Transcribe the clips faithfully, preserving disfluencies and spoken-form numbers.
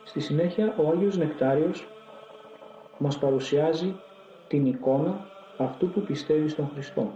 Στη συνέχεια ο Άγιος Νεκτάριος μας παρουσιάζει την εικόνα αυτού που πιστεύει στον Χριστό.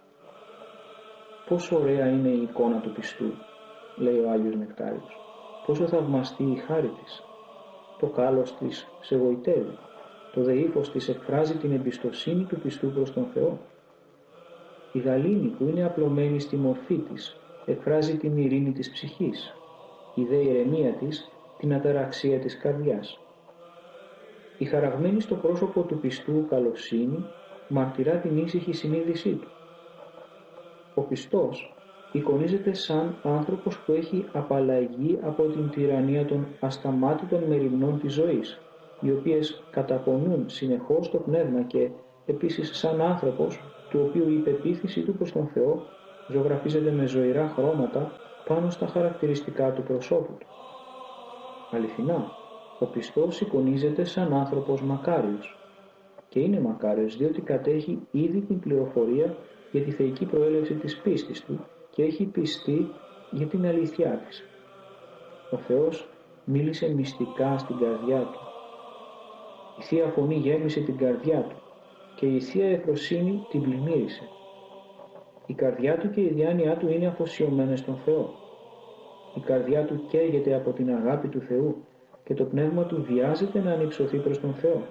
Πόσο ωραία είναι η εικόνα του πιστού, λέει ο Άγιος Νεκτάριος. Πόσο θαυμαστή η χάρη της. Το κάλος της σε γοητεύει. Το δε ύφος της εκφράζει την εμπιστοσύνη του πιστού προς τον Θεό. Η γαλήνη που είναι απλωμένη στη μορφή της εκφράζει την ειρήνη της ψυχής. Η δε ηρεμία της την αταραξία της καρδιάς. Η χαραγμένη στο πρόσωπο του πιστού καλοσύνη μαρτυρά την ήσυχη συνείδησή του. Ο πιστός εικονίζεται σαν άνθρωπος που έχει απαλλαγεί από την τυραννία των ασταμάτητων μεριμνών της ζωής, οι οποίες καταπονούν συνεχώς το πνεύμα, και επίσης σαν άνθρωπος του οποίου η πεποίθησή του προς τον Θεό ζωγραφίζεται με ζωηρά χρώματα πάνω στα χαρακτηριστικά του προσώπου του. Αληθινά, ο πιστός εικονίζεται σαν άνθρωπος μακάριος, και είναι μακάριος διότι κατέχει ήδη την πληροφορία για τη θεϊκή προέλευση της πίστης του και έχει πιστεί για την αληθιά της. Ο Θεός μίλησε μυστικά στην καρδιά του. Η Θεία Φωνή γέμισε την καρδιά του και η Θεία Εφροσύνη την πλημμύρισε. Η καρδιά του και η διάνοιά του είναι αφοσιωμένες στον Θεό. Η καρδιά του καίγεται από την αγάπη του Θεού και το πνεύμα του βιάζεται να ανυψωθεί προς τον Θεό.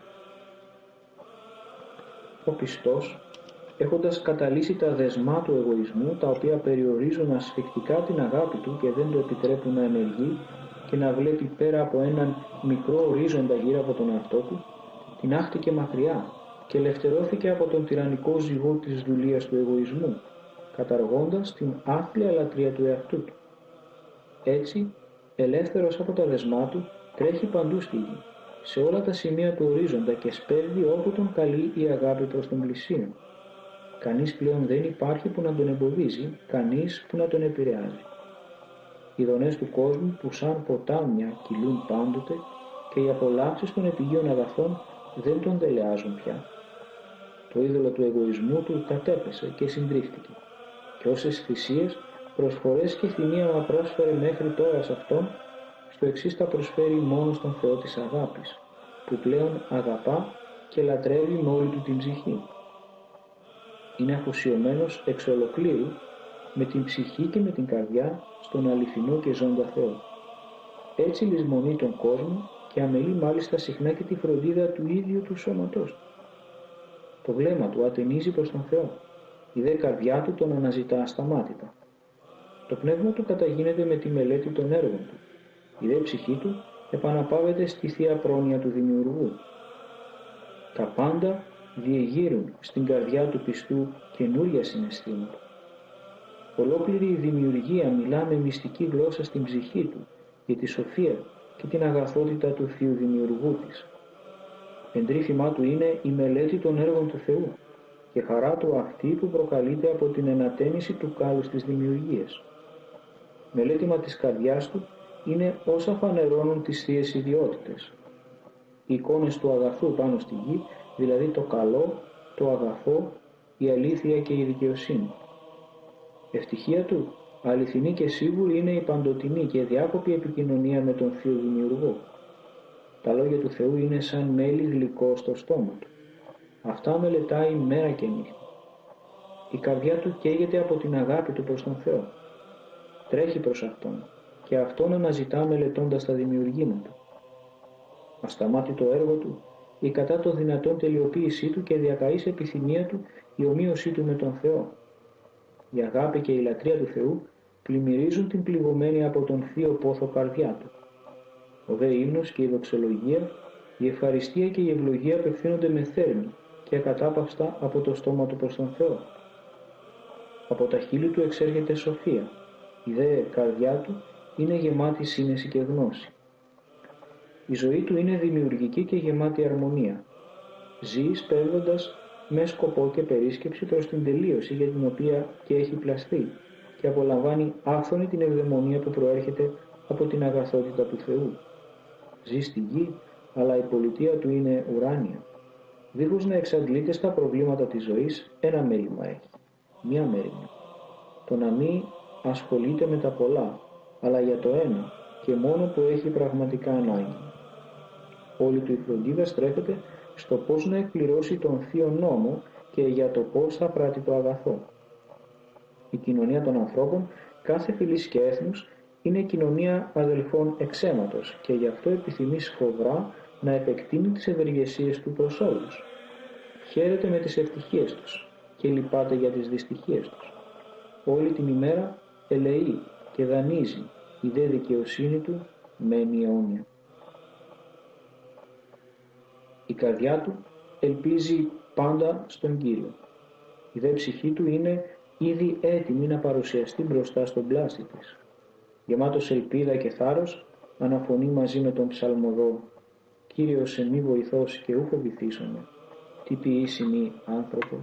Ο πιστός, έχοντας καταλύσει τα δεσμά του εγωισμού, τα οποία περιορίζουν ασφικτικά την αγάπη του και δεν το επιτρέπουν να ενεργεί και να βλέπει πέρα από έναν μικρό ορίζοντα γύρω από τον εαυτό του, την άχτηκε μακριά και ελευθερώθηκε από τον τυραννικό ζυγό της δουλείας του εγωισμού, καταργώντας την άθλια λατρεία του εαυτού του. Έτσι, ελεύθερος από τα δεσμά του, τρέχει παντού στη γη, σε όλα τα σημεία του ορίζοντα, και σπέβδει όπου τον καλεί η αγάπη προς τον πλησίον. Κανείς πλέον δεν υπάρχει που να τον εμποδίζει, κανείς που να τον επηρεάζει. Οι δονές του κόσμου που σαν ποτάμια κυλούν πάντοτε και οι απολαύσεις των επιγείων αγαθών δεν τον τελεάζουν πια. Το είδωλο του εγωισμού του κατέπεσε και συντρίφτηκε, και όσες θυσίες, προσφορές και θυμίαμα πρόσφερε μέχρι τώρα σε αυτόν, στο εξής τα προσφέρει μόνο στον Θεό της αγάπης, που πλέον αγαπά και λατρεύει με όλη του την ψυχή. Είναι αφοσιωμένος εξ ολοκλήρου με την ψυχή και με την καρδιά στον αληθινό και ζώντα Θεό. Έτσι λησμονεί τον κόσμο και αμελεί μάλιστα συχνά και τη φροντίδα του ίδιου του σώματός του. Το βλέμμα του ατενίζει προς τον Θεό, η δε καρδιά του τον αναζητά ασταμάτητα. Το πνεύμα του καταγίνεται με τη μελέτη των έργων του, η δε ψυχή του επαναπάβεται στη Θεία Πρόνοια του Δημιουργού. Τα πάντα διεγείρουν στην καρδιά του πιστού καινούρια συναισθήματα. Ολόκληρη η δημιουργία μιλά με μυστική γλώσσα στην ψυχή του για τη σοφία και την αγαθότητα του Θείου Δημιουργού της. Εντρίφημά του είναι η μελέτη των έργων του Θεού και χαρά του αυτή που προκαλείται από την ενατένιση του κάλους της δημιουργίας. Μελέτημα της καρδιάς του είναι όσα φανερώνουν τις θείες ιδιότητες. Οι εικόνες του αγαθού πάνω στη γη, δηλαδή το καλό, το αγαθό, η αλήθεια και η δικαιοσύνη. Ευτυχία του, αληθινή και σίγουρη, είναι η παντοτινή και διάκοπη επικοινωνία με τον Θείο Δημιουργό. Τα λόγια του Θεού είναι σαν μέλι γλυκό στο στόμα του. Αυτά μελετάει μέρα και νύχτα. Η καρδιά του καίγεται από την αγάπη του προς τον Θεό. Τρέχει προς Αυτόν και Αυτόν αναζητά μελετώντας τα δημιουργήματα. Ασταμάτητο έργο του, η κατά το δυνατόν τελειοποίησή του και διακαής επιθυμία του η ομοίωσή του με τον Θεό. Η αγάπη και η λατρεία του Θεού πλημμυρίζουν την πληγωμένη από τον θείο πόθο καρδιά του. Ο δε ύμνος και η δοξολογία, η ευχαριστία και η ευλογία απευθύνονται με θέρμη και ακατάπαυστα από το στόμα του προς τον Θεό. Από τα χείλη του εξέρχεται σοφία, η δε καρδιά του είναι γεμάτη σύνεση και γνώση. Η ζωή του είναι δημιουργική και γεμάτη αρμονία. Ζει σπέβδοντας με σκοπό και περίσκεψη προς την τελείωση για την οποία και έχει πλαστεί και απολαμβάνει άφθονη την ευδαιμονία που προέρχεται από την αγαθότητα του Θεού. Ζει στη γη, αλλά η πολιτεία του είναι ουράνια. Δίχως να εξαντλείται στα προβλήματα της ζωής, ένα μέλημα έχει, μία μέριμνα. Το να μην ασχολείται με τα πολλά, αλλά για το ένα και μόνο που έχει πραγματικά ανάγκη. Όλη του η φροντίδα στρέφεται στο πώς να εκπληρώσει τον θείο νόμο και για το πώς θα πράττει το αγαθό. Η κοινωνία των ανθρώπων κάθε φυλής και έθνους είναι κοινωνία αδελφών εξ αίματος και γι' αυτό επιθυμεί σφοδρά να επεκτείνει τις ευεργεσίες του προς όλους. Χαίρεται με τις ευτυχίες τους και λυπάται για τις δυστυχίες τους. Όλη την ημέρα ελεεί και δανείζει, η δε δικαιοσύνη του μένει αιώνια. Η καρδιά του ελπίζει πάντα στον Κύριο. Η δε ψυχή του είναι ήδη έτοιμη να παρουσιαστεί μπροστά στον πλάστη της. Γεμάτος ελπίδα και θάρρος, αναφωνεί μαζί με τον ψαλμοδό «Κύριος εμεί βοηθός και ου φοβηθήσομαι, τι ποιήσιμη άνθρωπος».